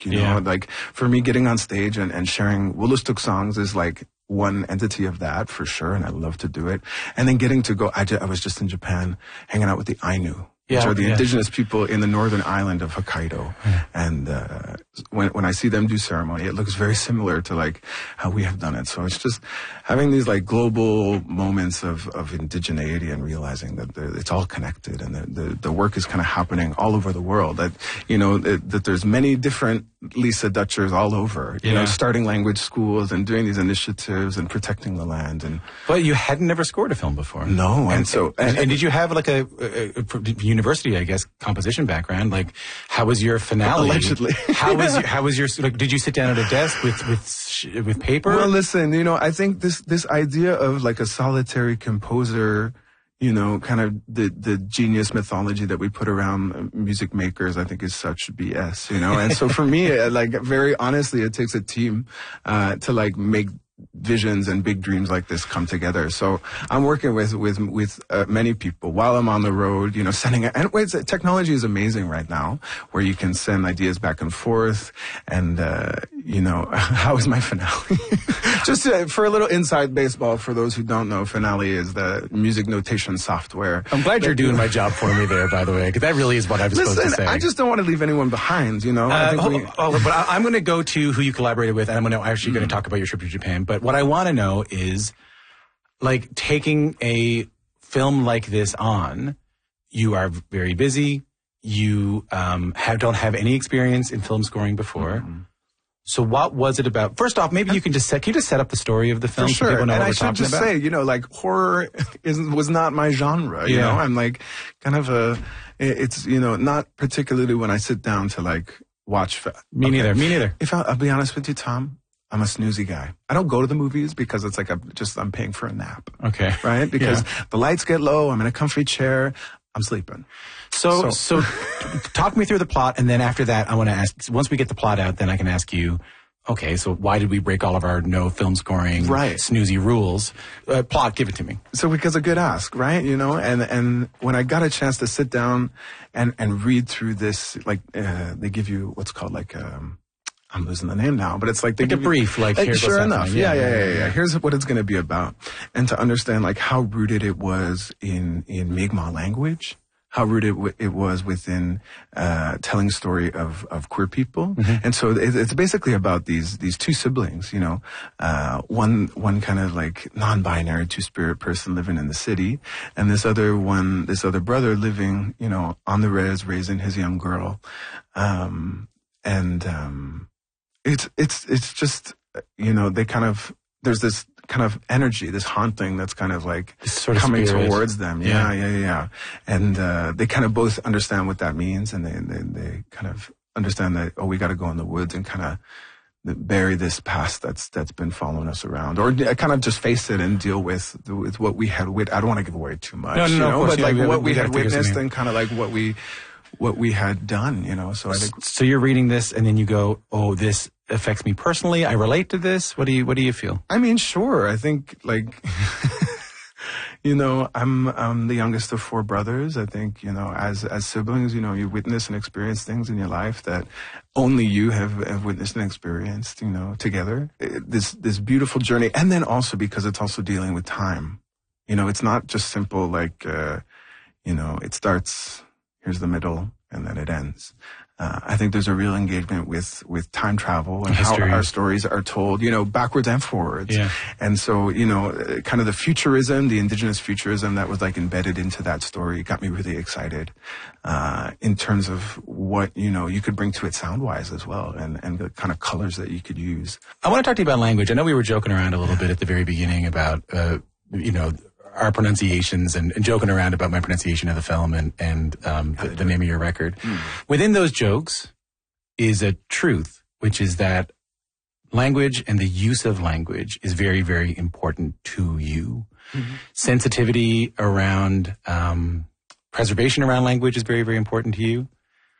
You know, like for me, getting on stage and sharing Wolastoq songs is like one entity of that for sure. And I love to do it. And then getting to go, I was just in Japan hanging out with the Ainu, which are the indigenous people in the northern island of Hokkaido. And when I see them do ceremony, it looks very similar to like how we have done it. So it's just having these like global moments of indigeneity and realizing that it's all connected and the work is kind of happening all over the world. That, you know, that there's many different Lisa Dutchers all over, you know, starting language schools and doing these initiatives and protecting the land. And but you hadn't never scored a film before. No. And did you have like a university, I guess, composition background? Like, how was your finale? Allegedly. How was your like? Did you sit down at a desk with paper? Well, listen, you know, I think this idea of like a solitary composer, you know, kind of the genius mythology that we put around music makers, I think is such BS, you know. And so for me, like very honestly, it takes a team to like make visions and big dreams like this come together. So I'm working with many people while I'm on the road, you know, technology is amazing right now where you can send ideas back and forth. And, you know, how is my finale? Just for a little inside baseball, for those who don't know, Finale is the music notation software. I'm glad you're doing my job for me there, by the way, because that really is what I was supposed to say. I just don't want to leave anyone behind, you know. But I'm going to go to who you collaborated with, and I'm actually going to talk about your trip to Japan. But what I want to know is, like, taking a film like this on, you are very busy, you don't have any experience in film scoring before. Mm-hmm. So what was it about? First off, maybe you can just set up the story of the film so people know what we're talking about? And I should just say, you know, like horror was not my genre, you know? I'm like kind of it's, you know, not particularly when I sit down to like watch. Me neither. I'll be honest with you, Tom, I'm a snoozy guy. I don't go to the movies because it's like I'm paying for a nap. Okay. Right? Because the lights get low, I'm in a comfy chair, I'm sleeping. So talk me through the plot, and then after that, I want to ask, once we get the plot out, then I can ask you, okay, so why did we break all of our no film scoring snoozy rules? Plot, give it to me. So because a good ask, right? You know, and when I got a chance to sit down and read through this, like, they give you what's called like, I'm losing the name now, but it's like a brief, like here sure enough. Yeah. Here's what it's going to be about. And to understand like how rooted it was in Mi'kmaq language, how rooted it was within telling story of queer people. Mm-hmm. And so it's basically about these two siblings, you know, one kind of like non-binary two-spirit person living in the city, and this other brother living, you know, on the res, raising his young girl. It's just, you know, there's this kind of energy, this haunting that's kind of like sort of coming spirit. Towards them. Yeah. And they kind of both understand what that means, and they kind of understand that, we got to go in the woods and kind of bury this past that's been following us around, or kind of just face it and deal with what we had. I don't want to give away too much, but like what we had witnessed and kind of like what we had done, you know. So I think. So you're reading this and then you go, oh, this affects me personally. I relate to this. What do you feel? I mean, sure. I think like, you know, I'm the youngest of four brothers. I think, you know, as siblings, you know, you witness and experience things in your life that only you have witnessed and experienced, you know, together. This beautiful journey. And then also because it's also dealing with time. You know, it's not just simple like, you know, it starts, here's the middle, and then it ends. I think there's a real engagement with time travel and history. How our stories are told, you know, backwards and forwards. Yeah. And so, you know, kind of the futurism, the indigenous futurism that was like embedded into that story got me really excited in terms of what, you know, you could bring to it sound-wise as well, and the kind of colors that you could use. I want to talk to you about language. I know we were joking around a little bit at the very beginning about, you know, our pronunciations and joking around about my pronunciation of the film and the name of your record. Within those jokes is a truth, which is that language and the use of language is very, very important to you. Mm-hmm. Sensitivity around preservation around language is very, very important to you.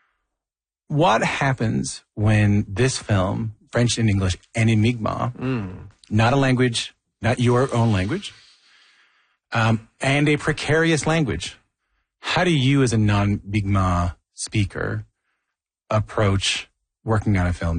What happens when this film, French and English and in Mi'kmaq, not a language, not your own language, and a precarious language. How do you, as a non-Mi'kmaq speaker, approach working on a film